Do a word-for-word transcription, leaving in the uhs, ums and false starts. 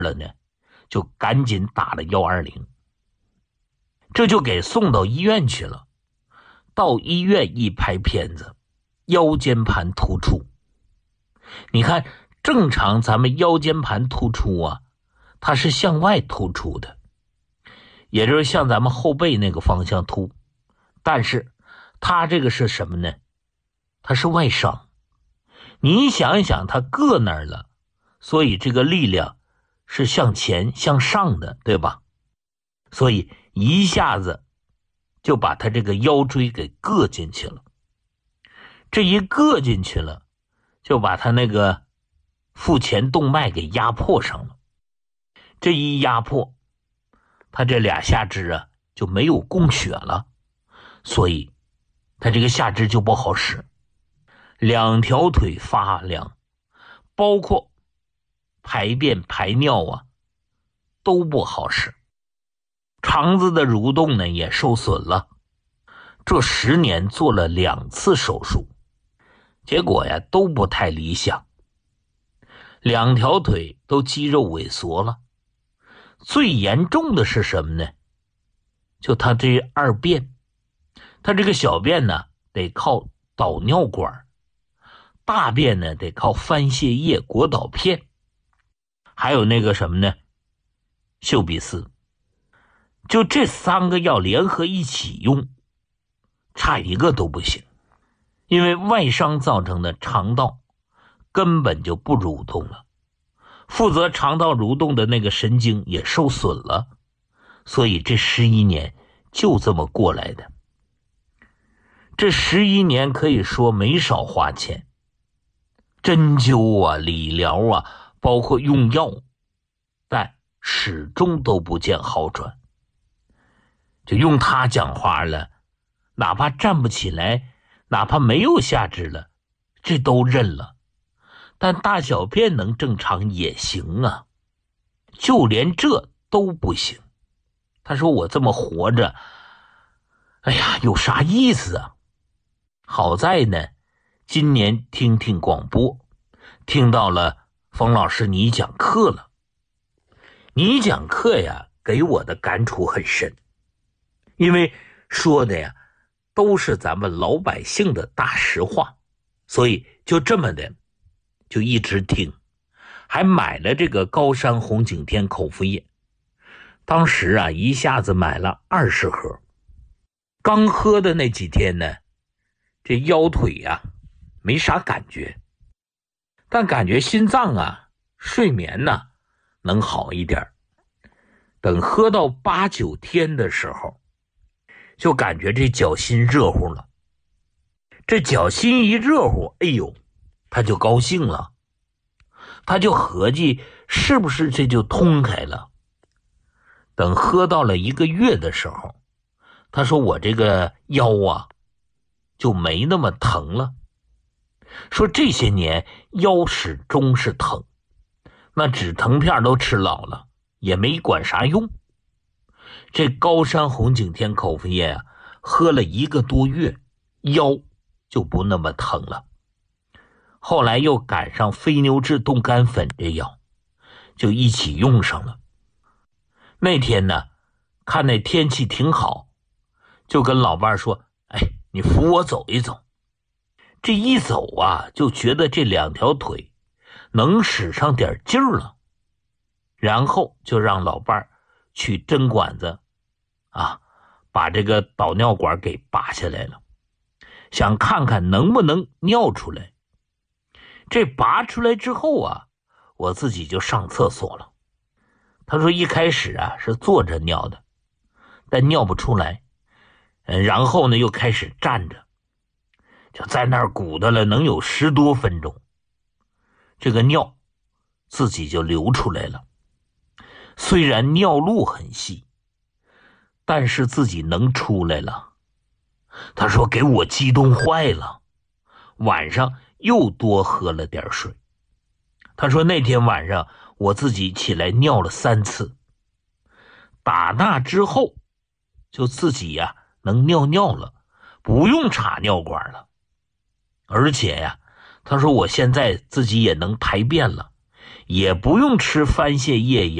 了呢，就赶紧打了一二零，这就给送到医院去了。到医院一拍片子，腰间盘突出。你看正常咱们腰间盘突出啊，它是向外突出的，也就是向咱们后背那个方向突，但是它这个是什么呢？它是外伤。你想一想，它硌那儿了，所以这个力量是向前向上的，对吧？所以一下子就把他这个腰椎给硌进去了。这一硌进去了，就把他那个腹前动脉给压迫上了。这一压迫，他这俩下肢啊就没有供血了，所以他这个下肢就不好使，两条腿发凉，包括排便排尿啊都不好使，肠子的蠕动呢也受损了。这十年做了两次手术，结果呀都不太理想，两条腿都肌肉萎缩了。最严重的是什么呢？就他这二便，他这个小便呢得靠导尿管，大便呢得靠番泻叶果导片，还有那个什么呢，溴比斯。就这三个要联合一起用，差一个都不行。因为外伤造成的肠道根本就不蠕动了，负责肠道蠕动的那个神经也受损了，所以这十一年就这么过来的。这十一年可以说没少花钱，针灸啊、理疗啊，包括用药，但始终都不见好转。就用他讲话了，哪怕站不起来，哪怕没有下肢了，这都认了。但大小便能正常也行啊，就连这都不行。他说我这么活着，哎呀，有啥意思啊？好在呢，今年听听广播，听到了冯老师你讲课了。你讲课呀，给我的感触很深，因为说的呀都是咱们老百姓的大实话，所以就这么的就一直听，还买了这个高山红景天口服液。当时啊一下子买了二十盒，刚喝的那几天呢，这腰腿呀、啊、没啥感觉，但感觉心脏啊睡眠呢、啊、能好一点。等喝到八九天的时候，就感觉这脚心热乎了。这脚心一热乎，哎呦，他就高兴了，他就合计是不是这就通开了。等喝到了一个月的时候，他说我这个腰啊就没那么疼了，说这些年腰始终是疼，那止疼片都吃老了，也没管啥用。这高山红景天口服液啊，喝了一个多月，腰就不那么疼了。后来又赶上非牛治冻干粉这药，就一起用上了。那天呢，看那天气挺好，就跟老伴说，哎，你扶我走一走。这一走啊，就觉得这两条腿能使上点劲儿了。然后就让老伴去针管子啊，把这个导尿管给拔下来了，想看看能不能尿出来。这拔出来之后啊，我自己就上厕所了。他说一开始啊是坐着尿的，但尿不出来，然后呢又开始站着，就在那儿鼓捣了能有十多分钟，这个尿自己就流出来了。虽然尿路很细，但是自己能出来了。他说给我激动坏了，晚上又多喝了点水。他说那天晚上我自己起来尿了三次，打那之后就自己呀、啊、能尿尿了，不用插尿管了。而且呀，他说我现在自己也能排便了， 也不用吃番泻叶